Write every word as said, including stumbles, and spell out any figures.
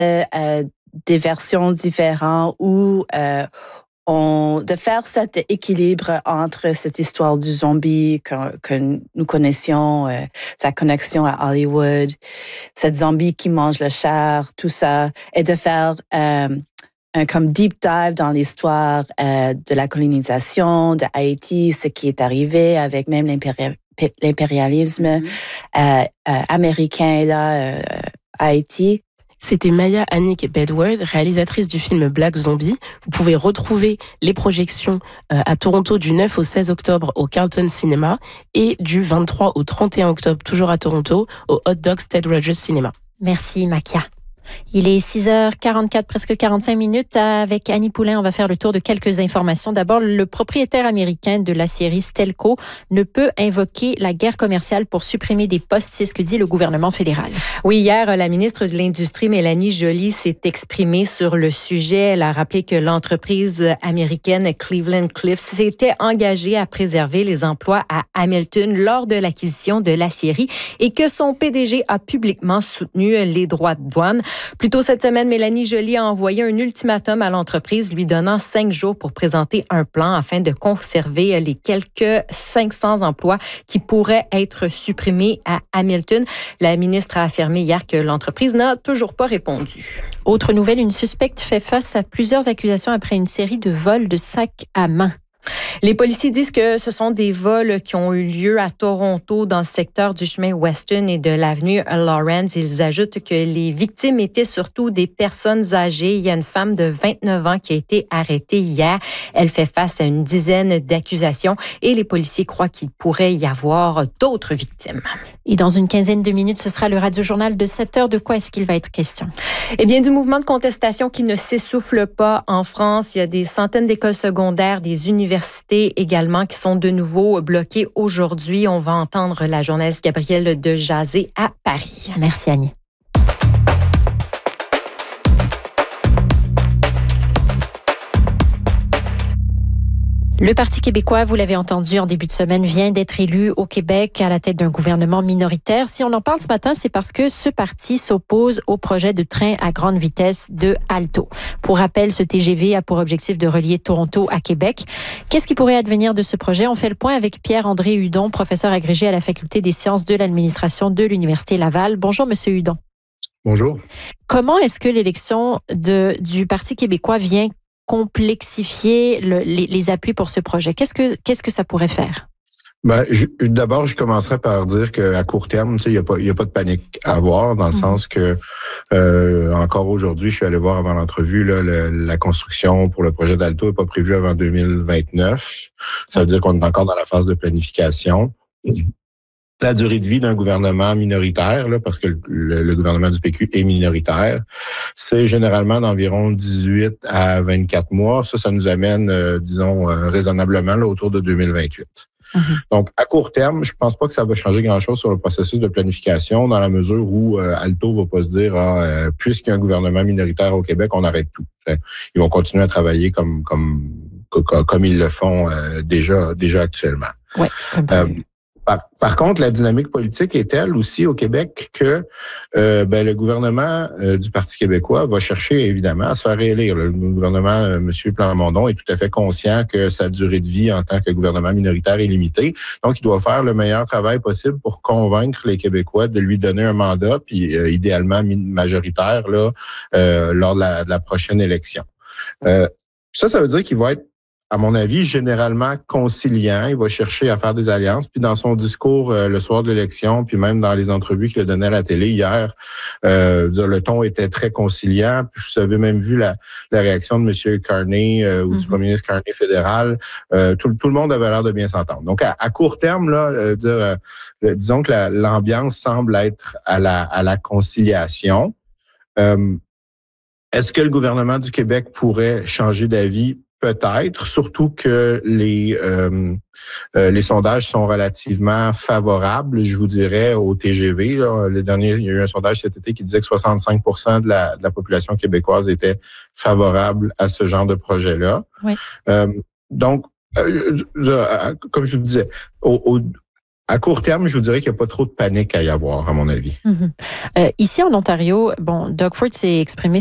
euh, des versions différentes où euh, on, de faire cet équilibre entre cette histoire du zombie que, que nous connaissions, euh, sa connexion à Hollywood, cette zombie qui mange la chair, tout ça, et de faire euh, un comme deep dive dans l'histoire euh, de la colonisation de Haïti, ce qui est arrivé avec même l'impéri- l'impérialisme mm-hmm. euh, euh, américain là, euh, à Haïti. C'était Maya Annick Bedward, réalisatrice du film Black Zombie. Vous pouvez retrouver les projections à Toronto du neuf au seize octobre au Carlton Cinema et du vingt-trois au trente et un octobre, toujours à Toronto, au Hot Dogs Ted Rogers Cinema. Merci, Makia. Il est six heures quarante-quatre, presque quarante-cinq minutes. Avec Annie Poulain, on va faire le tour de quelques informations. D'abord, le propriétaire américain de l'aciérie Stelco ne peut invoquer la guerre commerciale pour supprimer des postes, c'est ce que dit le gouvernement fédéral. Oui, hier, la ministre de l'Industrie, Mélanie Joly, s'est exprimée sur le sujet. Elle a rappelé que l'entreprise américaine Cleveland-Cliffs s'était engagée à préserver les emplois à Hamilton lors de l'acquisition de l'aciérie et que son P D G a publiquement soutenu les droits de douane. Plus tôt cette semaine, Mélanie Joly a envoyé un ultimatum à l'entreprise lui donnant cinq jours pour présenter un plan afin de conserver les quelques cinq cents emplois qui pourraient être supprimés à Hamilton. La ministre a affirmé hier que l'entreprise n'a toujours pas répondu. Autre nouvelle, une suspecte fait face à plusieurs accusations après une série de vols de sacs à main. Les policiers disent que ce sont des vols qui ont eu lieu à Toronto dans le secteur du chemin Weston et de l'avenue Lawrence. Ils ajoutent que les victimes étaient surtout des personnes âgées. Il y a une femme de vingt-neuf ans qui a été arrêtée hier. Elle fait face à une dizaine d'accusations et les policiers croient qu'il pourrait y avoir d'autres victimes. Et dans une quinzaine de minutes, ce sera le radio-journal de sept heures. De quoi est-ce qu'il va être question? Eh bien, du mouvement de contestation qui ne s'essouffle pas en France. Il y a des centaines d'écoles secondaires, des universités également qui sont de nouveau bloquées aujourd'hui. On va entendre la journaliste Gabrielle Dejazet à Paris. Merci Annie. Le Parti québécois, vous l'avez entendu en début de semaine, vient d'être élu au Québec à la tête d'un gouvernement minoritaire. Si on en parle ce matin, c'est parce que ce parti s'oppose au projet de train à grande vitesse de Alto. Pour rappel, ce T G V a pour objectif de relier Toronto à Québec. Qu'est-ce qui pourrait advenir de ce projet? On fait le point avec Pierre-André Hudon, professeur agrégé à la Faculté des sciences de l'administration de l'Université Laval. Bonjour, Monsieur Hudon. Bonjour. Comment est-ce que l'élection de, du Parti québécois vient complexifier le, les, les appuis pour ce projet? Qu'est-ce que, qu'est-ce que ça pourrait faire? Ben, je, d'abord, je commencerai par dire qu'à court terme, tu sais, il n'y a pas, il y a pas de panique à avoir, dans le mmh. sens que euh, encore aujourd'hui, je suis allé voir avant l'entrevue, là, le, la construction pour le projet d'Alto n'est pas prévue avant deux mille vingt-neuf. Ça veut dire qu'on est encore dans la phase de planification. La durée de vie d'un gouvernement minoritaire, là, parce que le, le gouvernement du P Q est minoritaire, c'est généralement d'environ dix-huit à vingt-quatre mois. Ça, ça nous amène, euh, disons, euh, raisonnablement là, autour de deux mille vingt-huit. Mm-hmm. Donc, à court terme, je pense pas que ça va changer grand-chose sur le processus de planification, dans la mesure où euh, Alto va pas se dire, ah, euh, puisqu'il y a un gouvernement minoritaire au Québec, on arrête tout. Ils vont continuer à travailler comme comme comme, comme ils le font euh, déjà déjà actuellement. Ouais, euh, Par, par contre, la dynamique politique est telle aussi au Québec que euh, ben, le gouvernement euh, du Parti québécois va chercher évidemment à se faire réélire. Le gouvernement, euh, M. Plamondon, est tout à fait conscient que sa durée de vie en tant que gouvernement minoritaire est limitée. Donc, il doit faire le meilleur travail possible pour convaincre les Québécois de lui donner un mandat, puis euh, idéalement majoritaire là euh, lors de la, de la prochaine élection. Euh, ça, ça veut dire qu'il va être, à mon avis, généralement conciliant. Il va chercher à faire des alliances. Puis dans son discours euh, le soir de l'élection, puis même dans les entrevues qu'il a données à la télé hier, euh, le ton était très conciliant. Puis vous avez même vu la, la réaction de M. Carney euh, ou mm-hmm. du premier ministre Carney fédéral. Euh, tout, tout le monde avait l'air de bien s'entendre. Donc à, à court terme, là, euh, de, euh, disons que la, l'ambiance semble être à la, à la conciliation. Euh, est-ce que le gouvernement du Québec pourrait changer d'avis? Peut-être, surtout que les euh, euh, les sondages sont relativement favorables, je vous dirais, au T G V. Là. Le dernier, il y a eu un sondage cet été qui disait que soixante-cinq pour cent de la, de la population québécoise était favorable à ce genre de projet-là. Oui. Euh, donc, euh, euh, comme je vous disais, au, au à court terme, je vous dirais qu'il n'y a pas trop de panique à y avoir, à mon avis. Mm-hmm. Euh, ici, en Ontario, bon, Doug Ford s'est exprimé